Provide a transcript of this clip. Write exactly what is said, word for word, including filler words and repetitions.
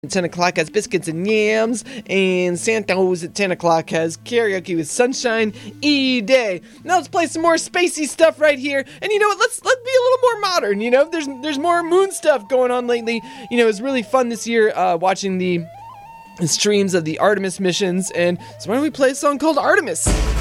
ten o'clock has Biscuits and Yams, and Santos at ten o'clock has Karaoke with Sunshine E-Day. Now let's play some more spacey stuff right here, and you know what, let's let's be a little more modern, you know, there's there's more moon stuff going on lately. You know, it was really fun this year uh, watching the streams of the Artemis missions, and so why don't we play a song called Artemis?